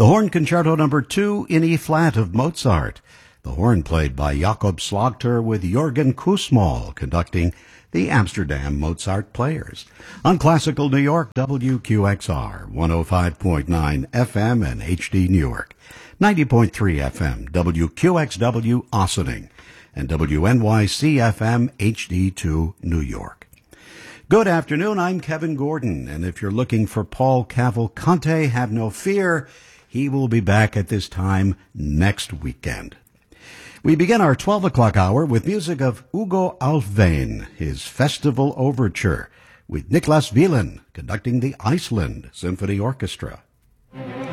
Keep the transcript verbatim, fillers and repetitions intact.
The Horn Concerto Number two in E-flat of Mozart. The horn played by Jakob Slagter with Jürgen Kussmaul conducting the Amsterdam Mozart Players. On Classical New York, W Q X R, one oh five point nine F M and H D Newark, ninety point three F M, W Q X W Ossining, and W N Y C F M H D two New York. Good afternoon, I'm Kevin Gordon, and if you're looking for Paul Cavalcante, have no fear, he will be back at this time next weekend. We begin our twelve o'clock hour with music of Hugo Alfvén, his Festival Overture, with Niklas Wieland conducting the Iceland Symphony Orchestra.